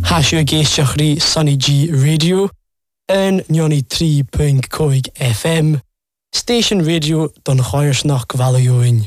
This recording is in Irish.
Hasio géisteach rí Sunny G Radio yn 93.5 FM, Station Radio don Choirsnach Gvalioin.